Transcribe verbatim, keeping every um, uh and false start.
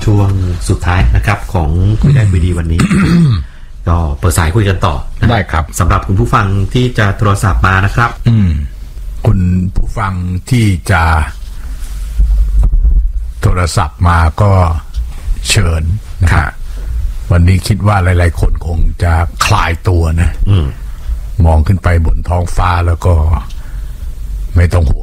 ช่วงสุดท้ายนะครับของคุยได้คุยดีวันนี้ ก็เปิดสายคุยกันต่อได้ครับสำหรับคุณผู้ฟังที่จะโทรศัพท์มานะครับอืมคุณผู้ฟังที่จะโทรศัพท์มาก็เชิญนะวันนี้คิดว่าหลายๆคนคงจะคลายตัวนะมองขึ้นไปบนท้องฟ้าแล้วก็ไม่ต้องห่วง